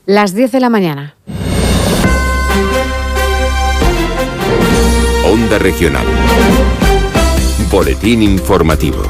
Las 10 de la mañana. Onda Regional. Boletín informativo.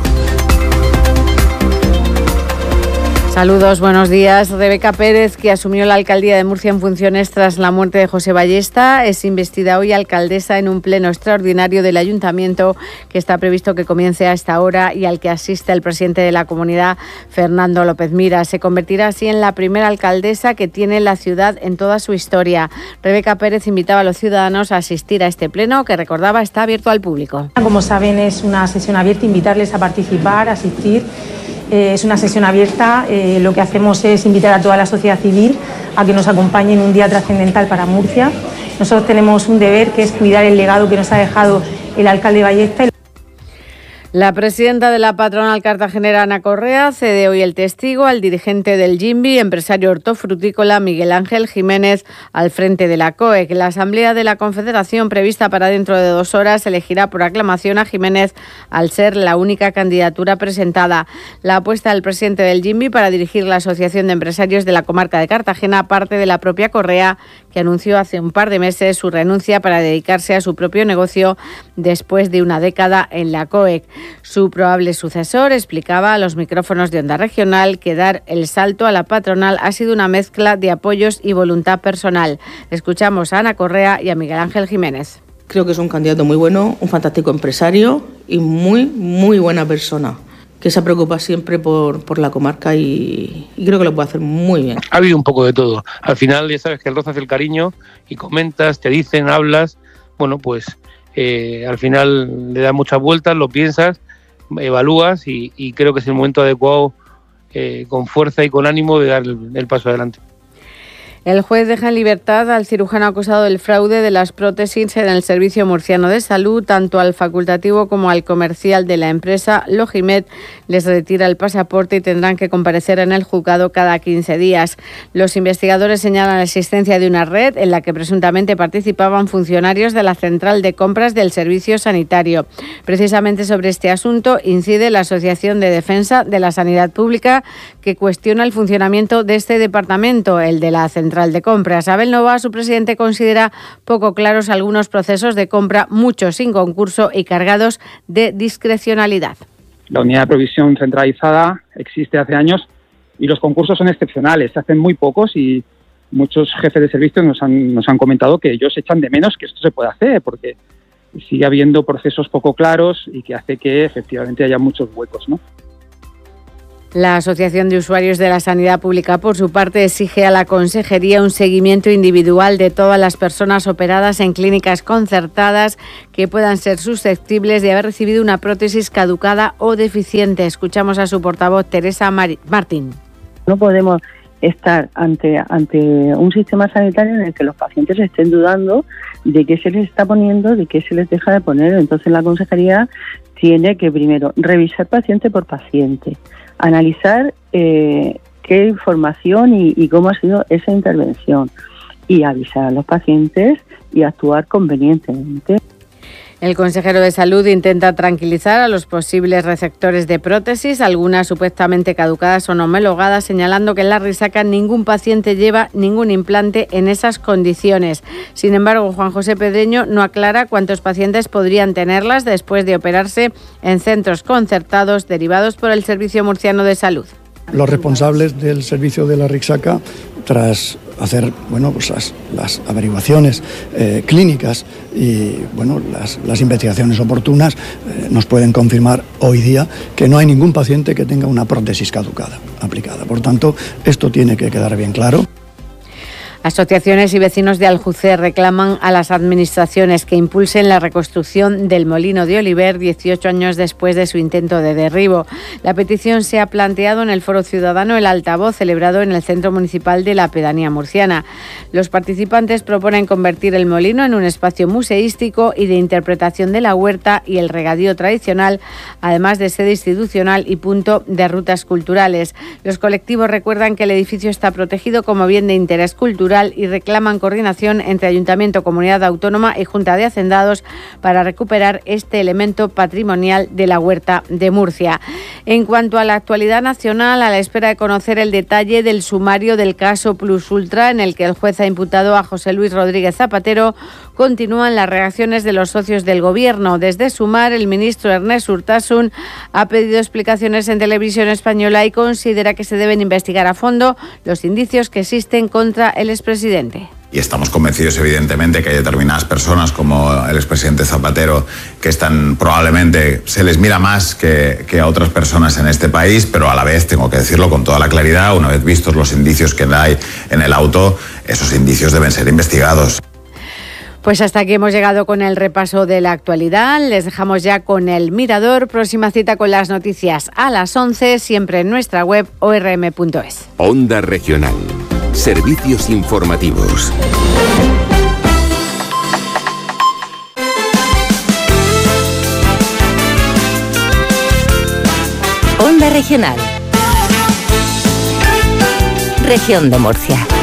Saludos, buenos días. Rebeca Pérez, que asumió la alcaldía de Murcia en funciones tras la muerte de José Ballesta, es investida hoy alcaldesa en un pleno extraordinario del ayuntamiento que está previsto que comience a esta hora y al que asiste el presidente de la comunidad, Fernando López Miras. Se convertirá así en la primera alcaldesa que tiene la ciudad en toda su historia. Rebeca Pérez invitaba a los ciudadanos a asistir a este pleno que, recordaba, está abierto al público. Como saben, es una sesión abierta, invitarles a participar, a asistir. Es una sesión abierta, lo que hacemos es invitar a toda la sociedad civil a que nos acompañe en un día trascendental para Murcia. Nosotros tenemos un deber que es cuidar el legado que nos ha dejado el alcalde Ballesta. La presidenta de la patronal cartagenera, Ana Correa, cede hoy el testigo al dirigente del Jimbi, empresario hortofrutícola Miguel Ángel Jiménez, al frente de la COEC. La asamblea de la Confederación, prevista para dentro de 2 horas, elegirá por aclamación a Jiménez al ser la única candidatura presentada. La apuesta del presidente del Jimbi para dirigir la Asociación de Empresarios de la Comarca de Cartagena parte de la propia Correa, que anunció hace un par de meses su renuncia para dedicarse a su propio negocio después de una década en la COEC. Su probable sucesor explicaba a los micrófonos de Onda Regional que dar el salto a la patronal ha sido una mezcla de apoyos y voluntad personal. Escuchamos a Ana Correa y a Miguel Ángel Jiménez. Creo que es un candidato muy bueno, un fantástico empresario y muy buena persona, que se preocupa siempre por la comarca y creo que lo puede hacer muy bien. Ha habido un poco de todo. Al final ya sabes que el roce hace el cariño y comentas, te dicen, hablas. Bueno, pues al final le das muchas vueltas, lo piensas, evalúas y creo que es el momento adecuado, con fuerza y con ánimo, de dar el paso adelante. El juez deja en libertad al cirujano acusado del fraude de las prótesis en el Servicio Murciano de Salud. Tanto al facultativo como al comercial de la empresa Logimed les retira el pasaporte y tendrán que comparecer en el juzgado cada 15 días. Los investigadores señalan la existencia de una red en la que presuntamente participaban funcionarios de la central de compras del Servicio Sanitario. Precisamente sobre este asunto incide la Asociación de Defensa de la Sanidad Pública, que cuestiona el funcionamiento de este departamento, el de la central de compras. Abel Nova, su presidente, considera poco claros algunos procesos de compra, muchos sin concurso y cargados de discrecionalidad. La unidad de provisión centralizada existe hace años y los concursos son excepcionales, se hacen muy pocos y muchos jefes de servicio nos han comentado que ellos echan de menos que esto se pueda hacer porque sigue habiendo procesos poco claros y que hace que efectivamente haya muchos huecos, ¿no? La Asociación de Usuarios de la Sanidad Pública, por su parte, exige a la Consejería un seguimiento individual de todas las personas operadas en clínicas concertadas que puedan ser susceptibles de haber recibido una prótesis caducada o deficiente. Escuchamos a su portavoz, Teresa Martín. No podemos estar ante un sistema sanitario en el que los pacientes estén dudando de qué se les está poniendo, de qué se les deja de poner. Entonces la Consejería tiene que primero revisar paciente por paciente, analizar qué información y cómo ha sido esa intervención y avisar a los pacientes y actuar convenientemente. El consejero de Salud intenta tranquilizar a los posibles receptores de prótesis, algunas supuestamente caducadas o no homologadas, señalando que en la Risaca ningún paciente lleva ningún implante en esas condiciones. Sin embargo, Juan José Pedreño no aclara cuántos pacientes podrían tenerlas después de operarse en centros concertados derivados por el Servicio Murciano de Salud. Los responsables del servicio de la Risaca, tras hacer las averiguaciones clínicas y las investigaciones oportunas, nos pueden confirmar hoy día que no hay ningún paciente que tenga una prótesis caducada aplicada. Por tanto, esto tiene que quedar bien claro. Asociaciones y vecinos de Aljucer reclaman a las administraciones que impulsen la reconstrucción del molino de Oliver 18 años después de su intento de derribo. La petición se ha planteado en el Foro Ciudadano El Altavoz, celebrado en el Centro Municipal de la Pedanía Murciana. Los participantes proponen convertir el molino en un espacio museístico y de interpretación de la huerta y el regadío tradicional, además de sede institucional y punto de rutas culturales. Los colectivos recuerdan que el edificio está protegido como bien de interés cultural cultural y reclaman coordinación entre Ayuntamiento, Comunidad Autónoma y Junta de Hacendados para recuperar este elemento patrimonial de la Huerta de Murcia. En cuanto a la actualidad nacional, a la espera de conocer el detalle del sumario del caso Plus Ultra, en el que el juez ha imputado a José Luis Rodríguez Zapatero, continúan las reacciones de los socios del Gobierno. Desde Sumar, el ministro Ernest Urtasun ha pedido explicaciones en Televisión Española y considera que se deben investigar a fondo los indicios que existen contra el expresidente. Y estamos convencidos, evidentemente, que hay determinadas personas, como el expresidente Zapatero, que están probablemente, se les mira más que a otras personas en este país, pero a la vez, tengo que decirlo con toda la claridad, una vez vistos los indicios que hay en el auto, esos indicios deben ser investigados. Pues hasta aquí hemos llegado con el repaso de la actualidad. Les dejamos ya con el Mirador. Próxima cita con las noticias a las 11, siempre en nuestra web orm.es. Onda Regional. Servicios informativos. Onda Regional. Región de Murcia.